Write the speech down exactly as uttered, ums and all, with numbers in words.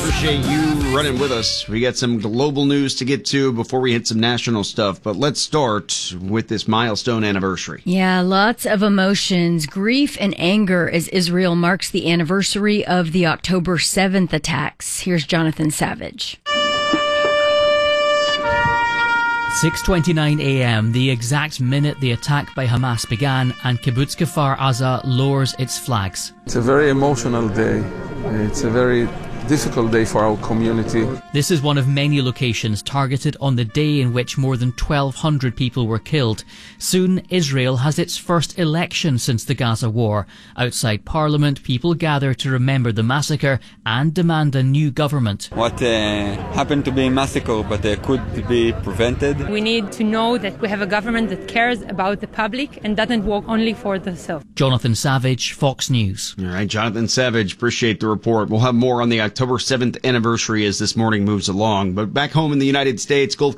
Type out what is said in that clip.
Appreciate you running with us. We got some global news to get to before we hit some national stuff, but let's start with this milestone anniversary. Yeah, lots of emotions, grief and anger as Israel marks the anniversary of the October seventh attacks. Here's Jonathan Savage. six twenty-nine a.m., the exact minute the attack by Hamas began, and Kibbutz Kfar Aza lowers its flags. It's a very emotional day. It's a very difficult day for our community. This is one of many locations targeted on the day in which more than twelve hundred people were killed. Soon, Israel has its first election since the Gaza war. Outside Parliament, people gather to remember the massacre and demand a new government. What uh, happened to be a massacre, but uh, could be prevented. We need to know that we have a government that cares about the public and doesn't work only for themselves. Jonathan Savage, Fox News. All right, Jonathan Savage, appreciate the report. We'll have more on the October seventh anniversary as this morning moves along. But back home in the United States, Gulf